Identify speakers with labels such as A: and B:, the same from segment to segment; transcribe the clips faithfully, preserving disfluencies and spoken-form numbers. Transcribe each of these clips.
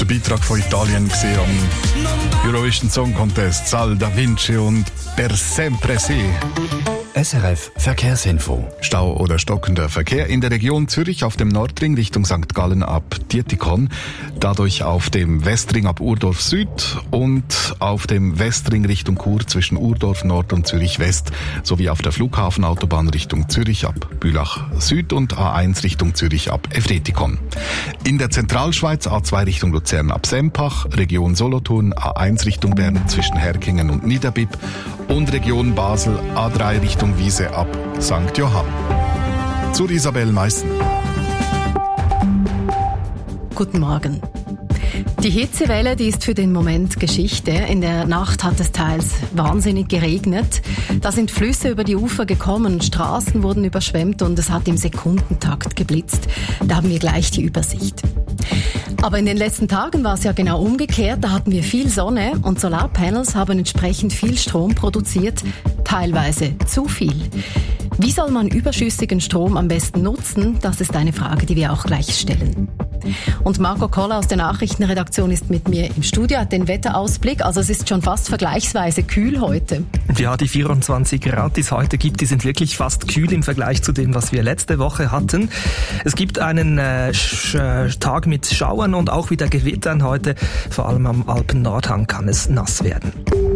A: der Beitrag von Italien gesehen am Eurovision Song Contest. Sal da Vinci und Per sempre sì.
B: S R F Verkehrsinfo.
A: Stau oder stockender Verkehr in der Region Zürich auf dem Nordring Richtung Sankt Gallen ab Dietikon, dadurch auf dem Westring ab Urdorf Süd und auf dem Westring Richtung Chur zwischen Urdorf Nord und Zürich West sowie auf der Flughafenautobahn Richtung Zürich ab Bülach Süd und A eins Richtung Zürich ab Efretikon. In der Zentralschweiz A zwei Richtung Luzern ab Sempach, Region Solothurn A eins Richtung Bern zwischen Herkingen und Niederbipp und Region Basel A drei Richtung Wiese ab Sankt Johann. Zur Isabel Meissen.
C: Guten Morgen. Die Hitzewelle, die ist für den Moment Geschichte. In der Nacht hat es teils wahnsinnig geregnet. Da sind Flüsse über die Ufer gekommen, Straßen wurden überschwemmt und es hat im Sekundentakt geblitzt. Da haben wir gleich die Übersicht. Aber in den letzten Tagen war es ja genau umgekehrt. Da hatten wir viel Sonne und Solarpanels haben entsprechend viel Strom produziert, teilweise zu viel. Wie soll man überschüssigen Strom am besten nutzen? Das ist eine Frage, die wir auch gleich stellen. Und Marco Koller aus der Nachrichtenredaktion ist mit mir im Studio, hat den Wetterausblick. Also es ist schon fast vergleichsweise kühl heute.
D: Ja, die vierundzwanzig Grad, die es heute gibt, die sind wirklich fast kühl im Vergleich zu dem, was wir letzte Woche hatten. Es gibt einen äh, Sch- Tag mit Schauern und auch wieder Gewittern heute. Vor allem am Alpen-Nordhang kann es nass werden.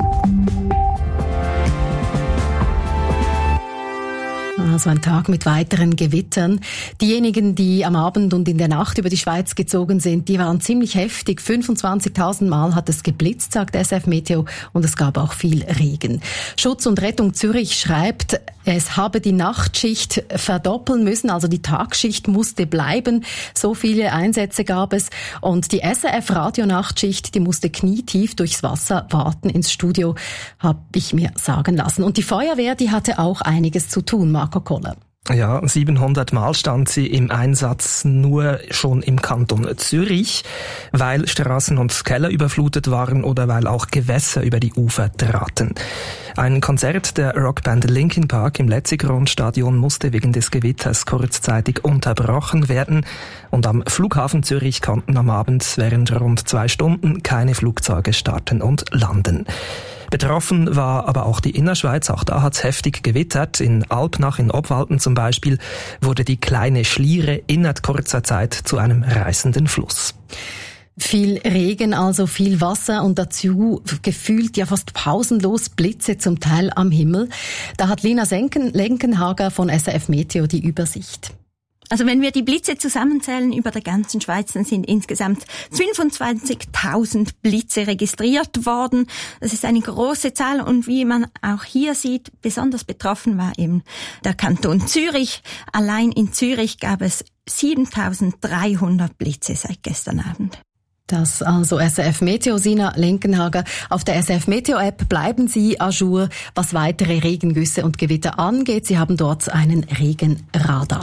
C: Also ein Tag mit weiteren Gewittern. Diejenigen, die am Abend und in der Nacht über die Schweiz gezogen sind, die waren ziemlich heftig. fünfundzwanzigtausend Mal hat es geblitzt, sagt S F Meteo, und es gab auch viel Regen. Schutz und Rettung Zürich schreibt, es habe die Nachtschicht verdoppeln müssen, also die Tagschicht musste bleiben. So viele Einsätze gab es. Und die S R F Radionachtschicht, die musste knietief durchs Wasser warten ins Studio, habe ich mir sagen lassen. Und die Feuerwehr, die hatte auch einiges zu tun, Marco Koller.
D: Ja, siebenhundert Mal stand sie im Einsatz nur schon im Kanton Zürich, weil Straßen und Keller überflutet waren oder weil auch Gewässer über die Ufer traten. Ein Konzert der Rockband Linkin Park im Letzigrund-Stadion musste wegen des Gewitters kurzzeitig unterbrochen werden und am Flughafen Zürich konnten am Abend während rund zwei Stunden keine Flugzeuge starten und landen. Betroffen war aber auch die Innerschweiz, auch da hat's heftig gewittert. In Alpnach, in Obwalden zum Beispiel, wurde die kleine Schliere innerhalb kurzer Zeit zu einem reißenden Fluss.
C: Viel Regen, also viel Wasser und dazu gefühlt ja fast pausenlos Blitze zum Teil am Himmel. Da hat Lina Senken, Lenkenhager von S R F Meteo die Übersicht.
E: Also wenn wir die Blitze zusammenzählen über der ganzen Schweiz, dann sind insgesamt fünfundzwanzigtausend Blitze registriert worden. Das ist eine große Zahl und wie man auch hier sieht, besonders betroffen war eben der Kanton Zürich. Allein in Zürich gab es siebentausenddreihundert Blitze seit gestern Abend.
C: Das also S R F Meteo, Sina Lenkenhager. Auf der S R F Meteo App bleiben Sie à jour, was weitere Regengüsse und Gewitter angeht. Sie haben dort einen Regenradar.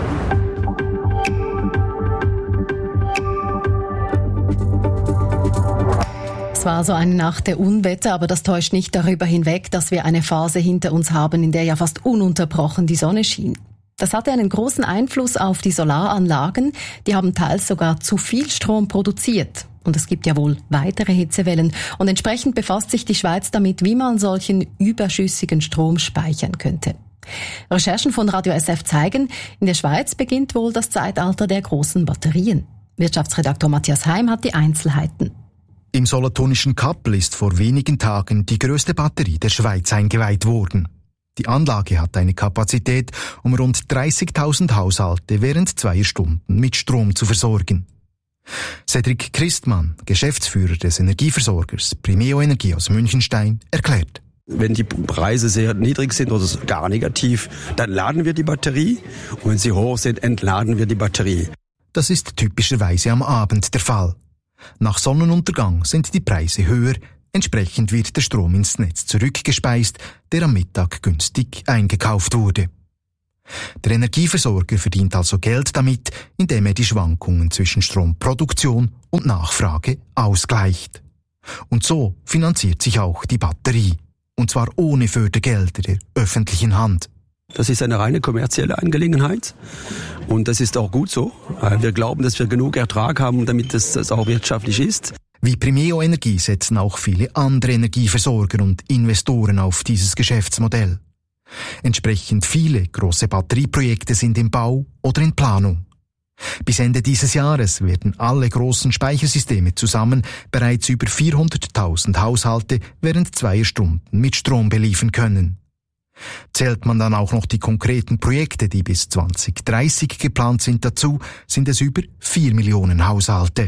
C: Es war so eine Nacht der Unwetter, aber das täuscht nicht darüber hinweg, dass wir eine Phase hinter uns haben, in der ja fast ununterbrochen die Sonne schien. Das hatte einen großen Einfluss auf die Solaranlagen. Die haben teils sogar zu viel Strom produziert. Und es gibt ja wohl weitere Hitzewellen. Und entsprechend befasst sich die Schweiz damit, wie man solchen überschüssigen Strom speichern könnte. Recherchen von Radio S F zeigen, in der Schweiz beginnt wohl das Zeitalter der großen Batterien. Wirtschaftsredaktor Matthias Heim hat die Einzelheiten.
F: Im solothurnischen Kappel ist vor wenigen Tagen die größte Batterie der Schweiz eingeweiht worden. Die Anlage hat eine Kapazität, um rund dreißigtausend Haushalte während zweier Stunden mit Strom zu versorgen. Cedric Christmann, Geschäftsführer des Energieversorgers Primeo Energie aus Münchenstein, erklärt:
G: Wenn die Preise sehr niedrig sind oder gar negativ, dann laden wir die Batterie. Und wenn sie hoch sind, entladen wir die Batterie.
F: Das ist typischerweise am Abend der Fall. Nach Sonnenuntergang sind die Preise höher, entsprechend wird der Strom ins Netz zurückgespeist, der am Mittag günstig eingekauft wurde. Der Energieversorger verdient also Geld damit, indem er die Schwankungen zwischen Stromproduktion und Nachfrage ausgleicht. Und so finanziert sich auch die Batterie, und zwar ohne Fördergelder der öffentlichen Hand.
G: Das ist eine reine kommerzielle Angelegenheit und das ist auch gut so. Wir glauben, dass wir genug Ertrag haben, damit es das auch wirtschaftlich ist.
F: Wie Primeo Energie setzen auch viele andere Energieversorger und Investoren auf dieses Geschäftsmodell. Entsprechend viele große Batterieprojekte sind im Bau oder in Planung. Bis Ende dieses Jahres werden alle großen Speichersysteme zusammen bereits über vierhunderttausend Haushalte während zweier Stunden mit Strom beliefern können. Zählt man dann auch noch die konkreten Projekte, die bis zwanzig dreißig geplant sind, dazu, sind es über vier Millionen Haushalte.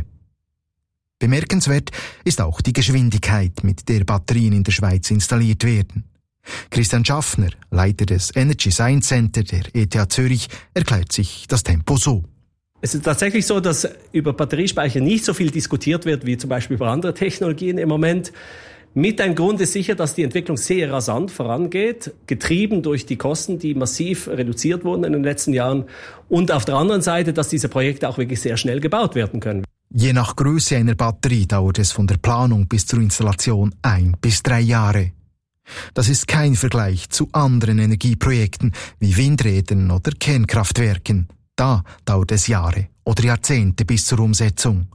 F: Bemerkenswert ist auch die Geschwindigkeit, mit der Batterien in der Schweiz installiert werden. Christian Schaffner, Leiter des Energy Science Center der E T H Zürich, erklärt sich das Tempo so.
H: Es ist tatsächlich so, dass über Batteriespeicher nicht so viel diskutiert wird, wie zum Beispiel über andere Technologien im Moment. Mit ein Grund ist sicher, dass die Entwicklung sehr rasant vorangeht, getrieben durch die Kosten, die massiv reduziert wurden in den letzten Jahren. Und auf der anderen Seite, dass diese Projekte auch wirklich sehr schnell gebaut werden können.
F: Je nach Größe einer Batterie dauert es von der Planung bis zur Installation ein bis drei Jahre. Das ist kein Vergleich zu anderen Energieprojekten wie Windrädern oder Kernkraftwerken. Da dauert es Jahre oder Jahrzehnte bis zur Umsetzung.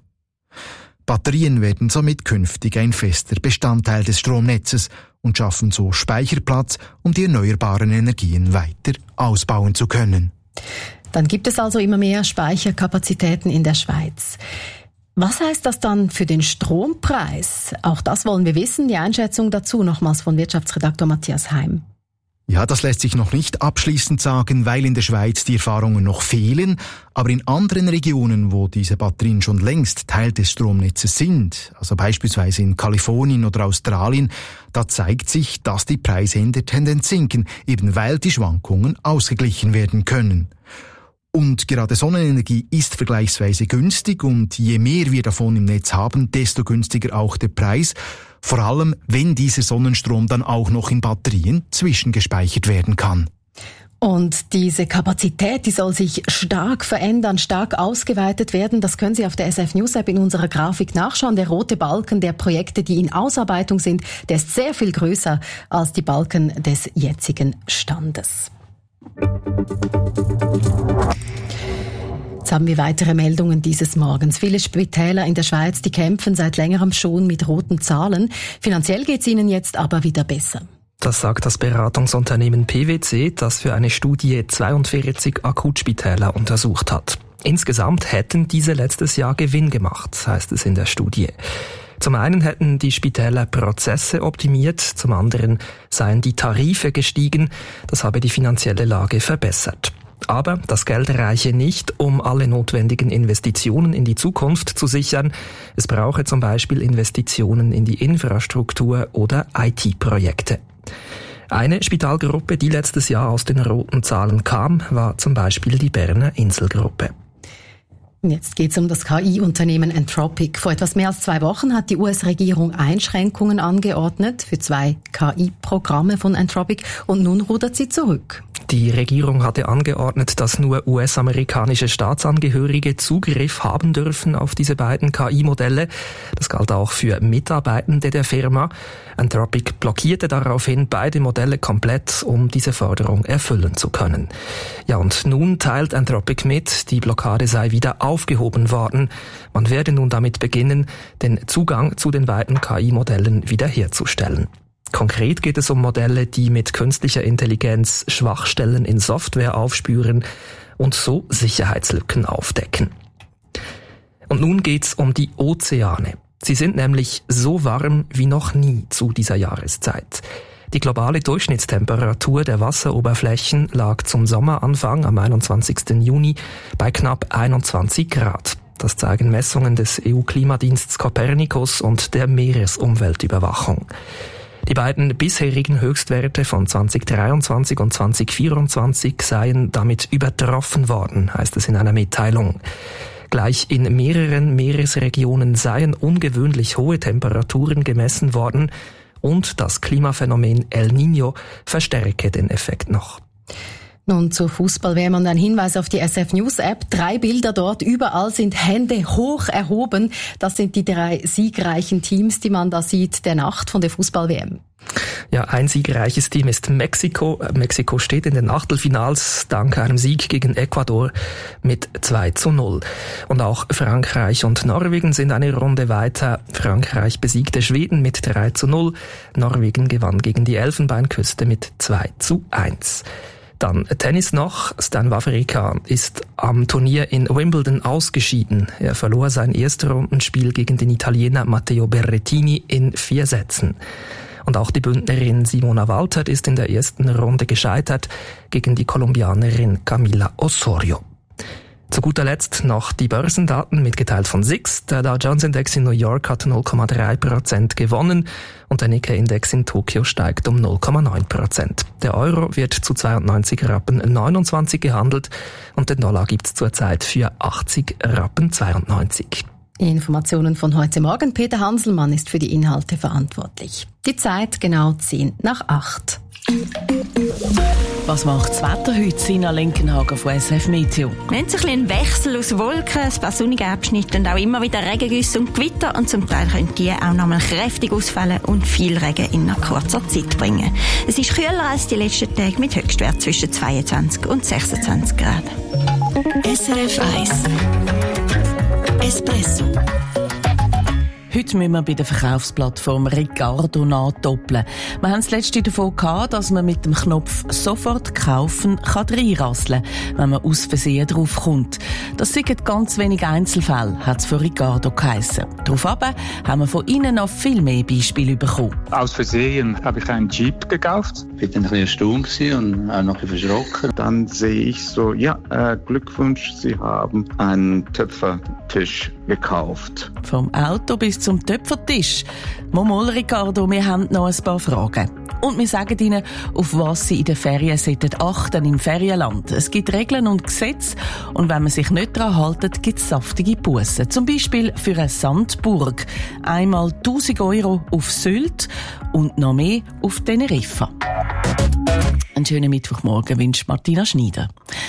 F: Batterien werden somit künftig ein fester Bestandteil des Stromnetzes und schaffen so Speicherplatz, um die erneuerbaren Energien weiter ausbauen zu können.
C: Dann gibt es also immer mehr Speicherkapazitäten in der Schweiz. Was heißt das dann für den Strompreis? Auch das wollen wir wissen. Die Einschätzung dazu nochmals von Wirtschaftsredaktor Matthias Heim.
F: Ja, das lässt sich noch nicht abschließend sagen, weil in der Schweiz die Erfahrungen noch fehlen. Aber in anderen Regionen, wo diese Batterien schon längst Teil des Stromnetzes sind, also beispielsweise in Kalifornien oder Australien, da zeigt sich, dass die Preise in der Tendenz sinken, eben weil die Schwankungen ausgeglichen werden können. Und gerade Sonnenenergie ist vergleichsweise günstig und je mehr wir davon im Netz haben, desto günstiger auch der Preis. Vor allem, wenn dieser Sonnenstrom dann auch noch in Batterien zwischengespeichert werden kann.
C: Und diese Kapazität, die soll sich stark verändern, stark ausgeweitet werden. Das können Sie auf der S R F News App in unserer Grafik nachschauen. Der rote Balken der Projekte, die in Ausarbeitung sind, der ist sehr viel größer als die Balken des jetzigen Standes. Jetzt haben wir weitere Meldungen dieses Morgens. Viele Spitäler in der Schweiz, die kämpfen seit längerem schon mit roten Zahlen. Finanziell geht es ihnen jetzt aber wieder besser.
D: Das sagt das Beratungsunternehmen P W C, das für eine Studie zweiundvierzig Akutspitäler untersucht hat. Insgesamt hätten diese letztes Jahr Gewinn gemacht, heißt es in der Studie. Zum einen hätten die Spitäler Prozesse optimiert, zum anderen seien die Tarife gestiegen, das habe die finanzielle Lage verbessert. Aber das Geld reiche nicht, um alle notwendigen Investitionen in die Zukunft zu sichern. Es brauche zum Beispiel Investitionen in die Infrastruktur oder I T-Projekte. Eine Spitalgruppe, die letztes Jahr aus den roten Zahlen kam, war zum Beispiel die Berner Inselgruppe.
C: Jetzt geht es um das K I-Unternehmen Anthropic. Vor etwas mehr als zwei Wochen hat die U S-Regierung Einschränkungen angeordnet für zwei K I-Programme von Anthropic und nun rudert sie zurück.
D: Die Regierung hatte angeordnet, dass nur U S-amerikanische Staatsangehörige Zugriff haben dürfen auf diese beiden K I-Modelle. Das galt auch für Mitarbeitende der Firma. Anthropic blockierte daraufhin beide Modelle komplett, um diese Forderung erfüllen zu können. Ja, und nun teilt Anthropic mit, die Blockade sei wieder aufgehoben worden. Man werde nun damit beginnen, den Zugang zu den beiden K I-Modellen wiederherzustellen. Konkret geht es um Modelle, die mit künstlicher Intelligenz Schwachstellen in Software aufspüren und so Sicherheitslücken aufdecken. Und nun geht's um die Ozeane. Sie sind nämlich so warm wie noch nie zu dieser Jahreszeit. Die globale Durchschnittstemperatur der Wasseroberflächen lag zum Sommeranfang am einundzwanzigsten Juni bei knapp einundzwanzig Grad. Das zeigen Messungen des E U-Klimadienstes Copernicus und der Meeresumweltüberwachung. Die beiden bisherigen Höchstwerte von zwanzig dreiundzwanzig und zwanzig vierundzwanzig seien damit übertroffen worden, heißt es in einer Mitteilung. Gleich in mehreren Meeresregionen seien ungewöhnlich hohe Temperaturen gemessen worden und das Klimaphänomen El Niño verstärke den Effekt noch.
C: Nun zur Fußball-W M und ein Hinweis auf die S F News App. Drei Bilder dort, überall sind Hände hoch erhoben. Das sind die drei siegreichen Teams, die man da sieht, der Nacht von der Fußball-W M.
D: Ja, ein siegreiches Team ist Mexiko. Mexiko steht in den Achtelfinals dank einem Sieg gegen Ecuador mit zwei zu null. Und auch Frankreich und Norwegen sind eine Runde weiter. Frankreich besiegte Schweden mit drei zu null. Norwegen gewann gegen die Elfenbeinküste mit zwei zu eins. Dann Tennis noch. Stan Wawrinka ist am Turnier in Wimbledon ausgeschieden. Er verlor sein Erstrundenspiel gegen den Italiener Matteo Berrettini in vier Sätzen. Und auch die Bündnerin Simona Walter ist in der ersten Runde gescheitert gegen die Kolumbianerin Camila Osorio. Zu guter Letzt noch die Börsendaten mitgeteilt von S I X. Der Dow Jones Index in New York hat null Komma drei Prozent gewonnen und der Nikkei Index in Tokio steigt um null Komma neun Prozent. Der Euro wird zu zweiundneunzig Rappen neunundzwanzig gehandelt und den Dollar gibt's zurzeit für achtzig Rappen zweiundneunzig.
C: Informationen von heute Morgen. Peter Hanselmann ist für die Inhalte verantwortlich. Die Zeit genau zehn nach acht.
I: Was macht das Wetter heute? Sina Lenkenhagen von S F Meteo.
E: Wir haben so ein bisschen einen Wechsel aus Wolken, ein paar sonnige Abschnitte und auch immer wieder Regengüsse und Gewitter. Und zum Teil können die auch noch mal kräftig ausfallen und viel Regen in einer kurzer Zeit bringen. Es ist kühler als die letzten Tage mit Höchstwert zwischen zweiundzwanzig und sechsundzwanzig Grad.
I: S R F eins Espresso. Heute müssen wir bei der Verkaufsplattform Ricardo nachdoppeln. Wir haben das letzte davon gehabt, dass man mit dem Knopf «Sofort kaufen» kann reinrasseln kann, wenn man aus Versehen draufkommt. Das sind ganz wenige Einzelfälle, hat es von Ricardo geheissen. Daraufhin haben wir von Ihnen noch viel mehr Beispiele bekommen.
J: Aus Versehen habe ich einen Jeep gekauft.
K: Ich war dann ein bisschen erstaunt und auch noch ein bisschen verschrocken.
J: Dann sehe ich so, ja, äh, Glückwunsch, Sie haben einen Töpfertisch gekauft.
I: Vom Auto bis zum Töpfertisch. Momol, Ricardo, wir haben noch ein paar Fragen. Und wir sagen Ihnen, auf was Sie in den Ferien sollten achten im Ferienland. Es gibt Regeln und Gesetze und wenn man sich nicht daran hält, gibt es saftige Bussen. Zum Beispiel für eine Sandburg. Einmal tausend Euro auf Sylt und noch mehr auf Teneriffa. Einen schönen Mittwochmorgen wünscht Martina Schneider.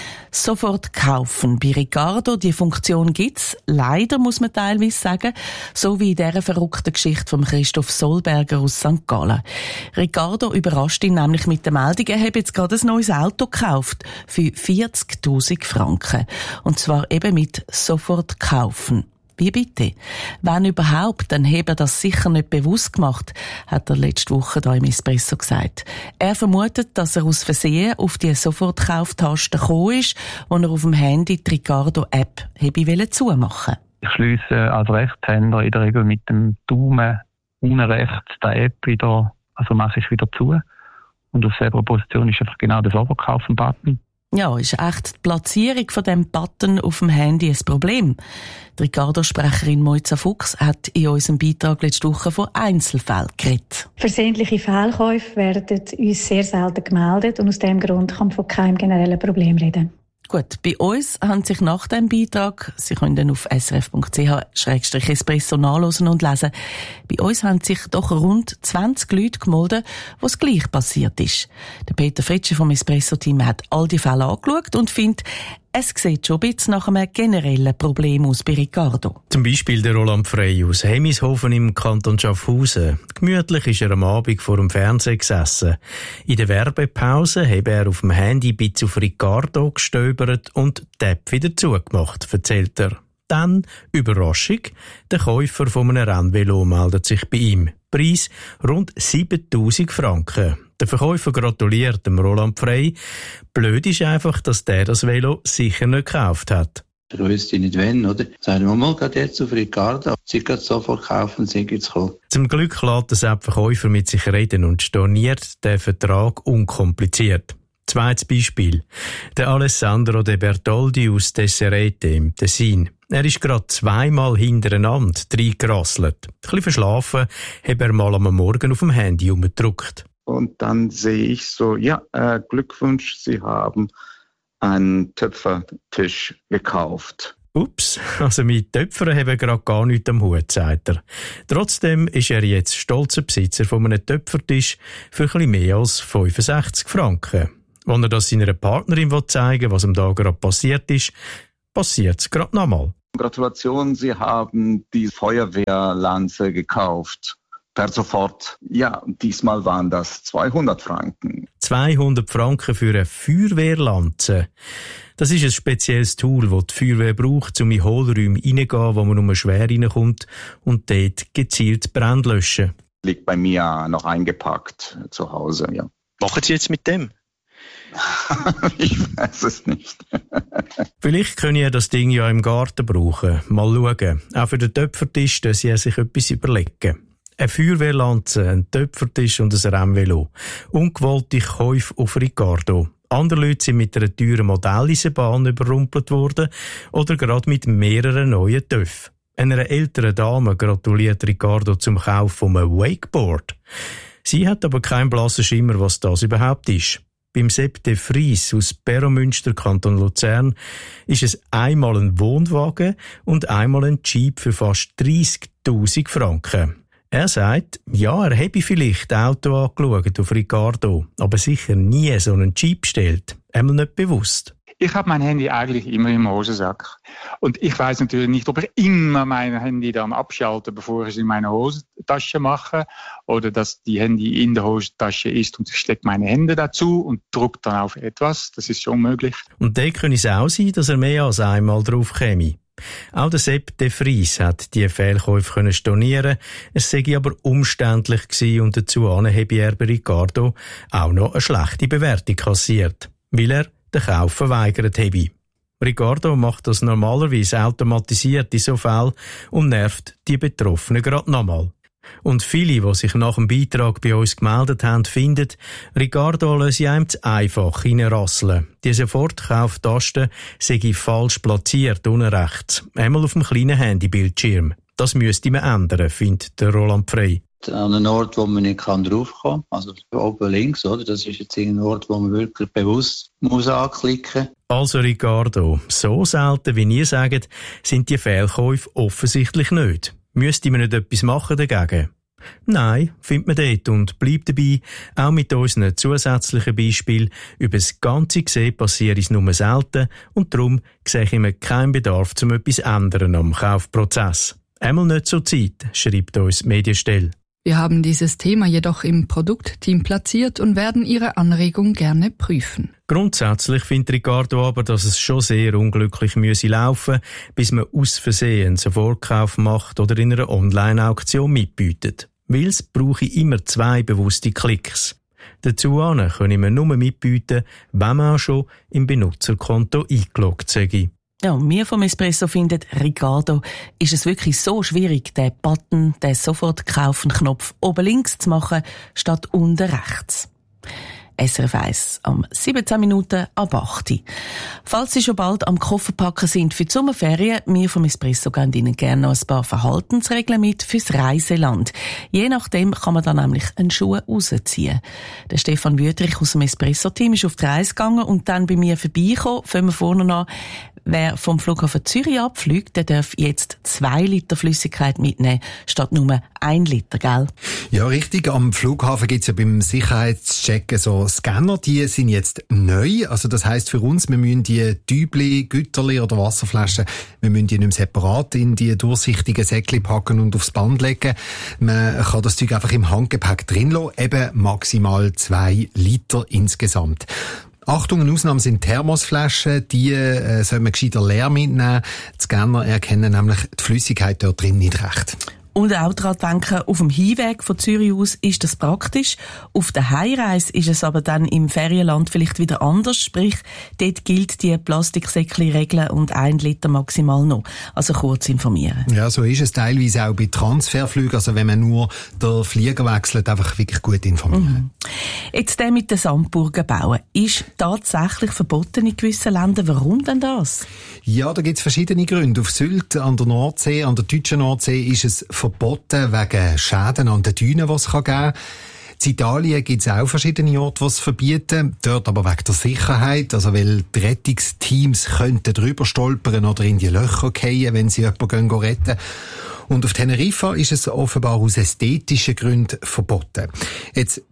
I: Sofort kaufen. Bei Ricardo, die Funktion gibt's. Leider, muss man teilweise sagen. So wie in dieser verrückten Geschichte von Christoph Solberger aus Sankt Gallen. Ricardo überrascht ihn nämlich mit der Meldung, er habe jetzt gerade ein neues Auto gekauft. Für vierzigtausend Franken. Und zwar eben mit Sofort kaufen. Wie bitte? Wenn überhaupt, dann habe er das sicher nicht bewusst gemacht, hat er letzte Woche da im Espresso gesagt. Er vermutet, dass er aus Versehen auf die Sofortkauftaste gekommen ist, wo er auf dem Handy die Ricardo-App habe zumachen.
J: Ich schliesse als Rechtshänder in der Regel mit dem Daumen unten rechts die App wieder, also mache ich wieder zu. Und auf selber Position ist einfach genau der Sofortkaufen-Button.
I: Ja, ist echt die Platzierung von dem Button auf dem Handy ein Problem. Die Ricardo-Sprecherin Moiza Fuchs hat in unserem Beitrag letzte Woche von Einzelfällen geredet.
L: Versehentliche Fehlkäufe werden uns sehr selten gemeldet und aus diesem Grund kann man von keinem generellen Problem reden.
I: Gut, bei uns haben sich nach dem Beitrag, Sie können dann auf s r f punkt c h slash espresso nachlesen und lesen, bei uns haben sich doch rund zwanzig Leute gemeldet, wo es gleich passiert ist. Der Peter Fritsche vom Espresso-Team hat all die Fälle angeschaut und findet, es sieht schon ein bisschen nach einem generellen Problem aus bei Ricardo.
M: Zum Beispiel der Roland Frey aus Hemishofen im Kanton Schaffhausen. Gemütlich ist er am Abend vor dem Fernseher gesessen. In der Werbepause hat er auf dem Handy ein bisschen auf Ricardo gestöbert und die App wieder zugemacht, erzählt er. Dann, Überraschung, der Käufer von einem Rennvelo meldet sich bei ihm. Preis rund siebentausend Franken. Der Verkäufer gratuliert dem Roland Frey. Blöd ist einfach, dass der das Velo sicher nicht gekauft hat.
K: Ich wüsste nicht wann, oder? Sagen wir mal, geht jetzt auf Ricardo. Sie geht sofort kaufen, sie geht's kommen.
M: Zum Glück lässt der Verkäufer mit sich reden und storniert den Vertrag unkompliziert. Zweites Beispiel. Der Alessandro De Bertoldi aus Tesserete im Tessin. Er ist gerade zweimal hintereinander reingerasselt. Ein bisschen verschlafen, hat er mal am Morgen auf dem Handy umgedrückt.
J: Und dann sehe ich so, ja, äh, Glückwunsch, Sie haben einen Töpfertisch gekauft.
M: Ups, also mit Töpfern haben wir gerade gar nichts am Hut, sagt er. Trotzdem ist er jetzt stolzer Besitzer von einem Töpfertisch für ein bisschen mehr als fünfundsechzig Franken. Wenn er das seiner Partnerin zeigen will, was ihm da gerade passiert ist, passiert es gerade nochmal.
N: Gratulation, Sie haben die Feuerwehrlanze gekauft. Per sofort. Ja, diesmal waren das zweihundert Franken.
M: zweihundert Franken für eine Feuerwehrlanze. Das ist ein spezielles Tool, das die Feuerwehr braucht, um in Hohlräume reinzugehen, wo man nur schwer reinkommt und dort gezielt Brände löschen.
N: Liegt bei mir noch eingepackt zu Hause, ja.
O: Was machen Sie jetzt mit dem?
N: Ich weiß es nicht.
M: Vielleicht können ihr das Ding ja im Garten brauchen. Mal schauen. Auch für den Töpfertisch, dass sie sich etwas überlegen. Eine Feuerwehrlanze, ein Töpfertisch und ein Rennvelo. Ungewollte Käufe auf Ricardo. Andere Leute sind mit einer teuren Modelleisenbahn überrumpelt worden oder gerade mit mehreren neuen Töpfen. Einer älteren Dame gratuliert Ricardo zum Kauf von einem Wakeboard. Sie hat aber keinen blassen Schimmer, was das überhaupt ist. Beim Sepp de Vries aus Perromünster, Kanton Luzern, ist es einmal ein Wohnwagen und einmal ein Jeep für fast dreissigtausend Franken. Er sagt, ja, er habe vielleicht Auto angeschaut auf Ricardo, aber sicher nie so einen Jeep bestellt. Einmal nicht bewusst.
P: Ich habe mein Handy eigentlich immer im Hosensack. Und ich weiß natürlich nicht, ob ich immer mein Handy dann abschalte, bevor ich es in meine Hosentasche mache. Oder dass die Handy in der Hosentasche ist und ich stecke meine Hände dazu und drücke dann auf etwas. Das ist schon möglich.
M: Und dann könnte es auch sein, dass er mehr als einmal drauf käme. Auch der Sepp de Vries hat die Fehlkäufe können stornieren. Es sei aber umständlich gewesen und dazu habe er bei Ricardo auch noch eine schlechte Bewertung kassiert, weil er den Kauf verweigert habe. Ricardo macht das normalerweise automatisiert in so Fällen und nervt die Betroffenen gerade nochmal. Und viele, die sich nach dem Beitrag bei uns gemeldet haben, finden, Ricardo lasse einem zu einfach reinrasseln. Die Sofortkauftaste sei falsch platziert, unten rechts. Einmal auf dem kleinen Handybildschirm. Das müsste man ändern, findet der Roland Frey.
K: An einem Ort, wo man nicht draufkommen kann, also oben links, oder? Das ist jetzt ein Ort, wo man wirklich bewusst muss anklicken muss.
M: Also Ricardo, so selten wie ihr sagt, sind die Fehlkäufe offensichtlich nicht. Müsste man nicht etwas machen dagegen? Nein, findet man dort und bleibt dabei, auch mit unseren zusätzlichen Beispielen. Über das Ganze gesehen passiert es nur selten und darum sehe ich immer keinen Bedarf, um etwas zu ändern am Kaufprozess. Einmal nicht zur Zeit, schreibt uns die Medienstelle.
Q: Wir haben dieses Thema jedoch im Produktteam platziert und werden Ihre Anregung gerne prüfen.
M: Grundsätzlich findet Ricardo aber, dass es schon sehr unglücklich müsse laufen, bis man aus Versehen einen Vorkauf macht oder in einer Online-Auktion mitbietet. Weil es brauche immer zwei bewusste Klicks. Dazu können wir nur mitbieten, wenn man auch schon im Benutzerkonto eingeloggt sei.
I: Ja, wir vom Espresso finden, Ricardo, ist es wirklich so schwierig, den Button, den Sofort-Kaufen-Knopf oben links zu machen, statt unten rechts. S R F eins am siebzehn Minuten ab acht. Falls Sie schon bald am Kofferpacken sind für die Sommerferien, wir vom Espresso geben Ihnen gerne noch ein paar Verhaltensregeln mit fürs Reiseland. Je nachdem kann man dann nämlich einen Schuh rausziehen. Der Stefan Wüterich aus dem Espresso-Team ist auf die Reise gegangen und dann bei mir vorbeigekommen. Fangen wir vorne an. Wer vom Flughafen Zürich abfliegt, der darf jetzt zwei Liter Flüssigkeit mitnehmen, statt nur ein Liter, gell?
F: Ja, richtig. Am Flughafen gibt's ja beim Sicherheitschecken so Scanner, die sind jetzt neu. Also das heisst für uns, wir müssen die Tübli, Güterli oder Wasserflaschen, wir müssen die nicht mehr separat in die durchsichtigen Säckchen packen und aufs Band legen. Man kann das Zeug einfach im Handgepäck drin lassen, eben maximal zwei Liter insgesamt. Achtung, eine Ausnahme sind Thermosflaschen, die äh, soll man gescheiter leer mitnehmen. Die Scanner erkennen nämlich die Flüssigkeit dort drin nicht recht.
I: Und auch daran denken, auf dem Hinweg von Zürich aus ist das praktisch. Auf der Heimreise ist es aber dann im Ferienland vielleicht wieder anders. Sprich, dort gilt die Plastiksäckchen-Regel und ein Liter maximal noch. Also kurz informieren.
F: Ja, so ist es teilweise auch bei Transferflügen. Also wenn man nur den Flieger wechselt, einfach wirklich gut informieren.
I: Mhm. Jetzt der mit den Sandburgen bauen. Ist tatsächlich verboten in gewissen Ländern. Warum denn das?
F: Ja, da gibt es verschiedene Gründe. Auf Sylt, an der Nordsee, an der deutschen Nordsee ist es verboten wegen Schäden an den Dünen, die es geben kann. In Italien gibt es auch verschiedene Orte, die es verbieten. Dort aber wegen der Sicherheit, also weil die Rettungsteams könnten drüber stolpern oder in die Löcher fallen, wenn sie jemanden retten gehen. Und auf Teneriffa ist es offenbar aus ästhetischen Gründen verboten. Jetzt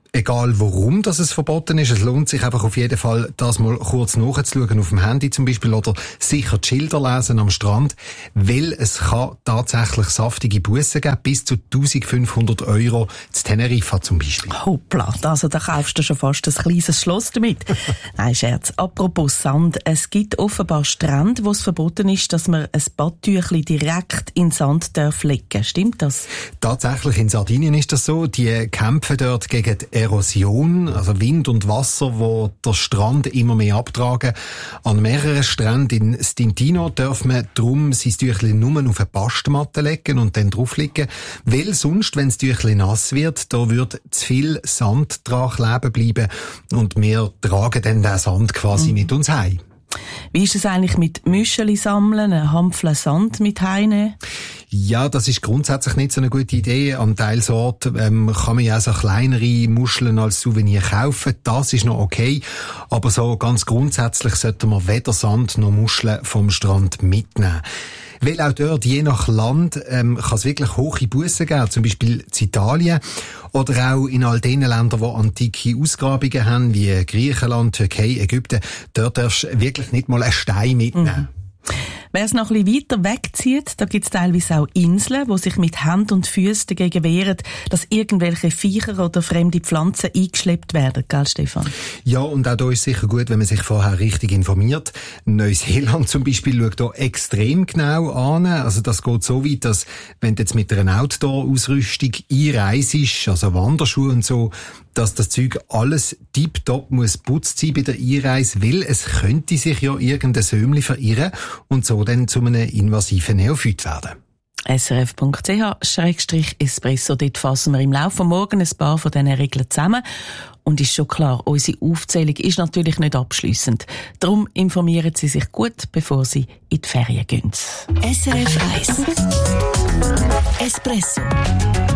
F: Egal warum dass es verboten ist, es lohnt sich einfach auf jeden Fall, das mal kurz nachzuschauen auf dem Handy zum Beispiel oder sicher die Schilder lesen am Strand, weil es kann tatsächlich saftige Bussen geben, bis zu eintausendfünfhundert Euro zu Teneriffa zum Beispiel.
I: Hoppla, also da kaufst du schon fast ein kleines Schloss damit. Nein, Scherz. Apropos Sand, es gibt offenbar Strände, wo es verboten ist, dass man ein Badtüchli direkt in den Sand darf legen. Stimmt das?
F: Tatsächlich, in Sardinien ist das so. Die kämpfen dort gegen die Erosion, also Wind und Wasser, wo der Strand immer mehr abtragen. An mehreren Stränden in Stintino darf man darum sein Tüchli nur auf eine Bastmatte legen und dann drauf liegen, weil sonst, wenn das Tüchli nass wird, da wird zu viel Sand dran kleben bleiben und wir tragen dann den Sand quasi mhm. mit uns heim.
I: Wie ist es eigentlich mit Müscheli sammeln, einen Hampfle Sand mit heimnehmen?
F: Ja, das ist grundsätzlich nicht so eine gute Idee. An Teilsorten ähm, kann man ja auch so kleinere Muscheln als Souvenir kaufen. Das ist noch okay. Aber so ganz grundsätzlich sollte man weder Sand noch Muscheln vom Strand mitnehmen. Weil auch dort, je nach Land, ähm, kann es wirklich hohe Bussen geben. Zum Beispiel in Italien. Oder auch in all den Ländern, die antike Ausgrabungen haben, wie Griechenland, Türkei, Ägypten. Dort darfst du wirklich nicht mal einen Stein mitnehmen. Mhm.
I: Wer es noch ein bisschen weiter wegzieht, da gibt es teilweise auch Inseln, wo sich mit Hand und Füßen dagegen wehren, dass irgendwelche Viecher oder fremde Pflanzen eingeschleppt werden, gell, Stefan?
F: Ja, und auch da ist sicher gut, wenn man sich vorher richtig informiert. Neuseeland zum Beispiel schaut hier extrem genau an. Also das geht so weit, dass wenn du jetzt mit einer Outdoor-Ausrüstung einreist, also Wanderschuhe und so, dass das Zeug alles tiptop muss putzt sein bei der Einreise, weil es könnte sich ja irgendein Sömli verirren und so dann zu einem invasiven Neophyt werden.
I: S R F Punkt C H Schrägstrich Espresso. Dort fassen wir im Laufe morgen ein paar von diesen Regeln zusammen. Und ist schon klar, unsere Aufzählung ist natürlich nicht abschliessend. Darum informieren Sie sich gut, bevor Sie in die Ferien gehen.
B: S R F eins Espresso.